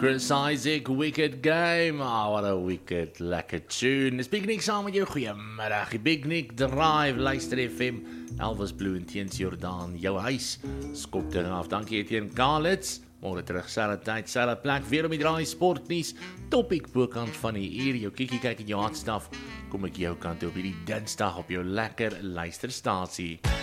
Chris Isaac, Wicked Game. What a wicked, lekker tune. Dis Big Nick saam met jou. Goeiemiddag. Die Big Nick Drive, luister FM. Elvis Blue en Teens Jordaan. Jou huis, skop dit af. Dankie Etienne Kalitz. Môre terug, selfde tyd, selfde plek. Weer om die draai sportnuus. Topic bokant van die uur. Jou kiekie kyk en jou hardstaf. Kom ek jou kant op hierdie Dinsdag op jou lekker luisterstasie.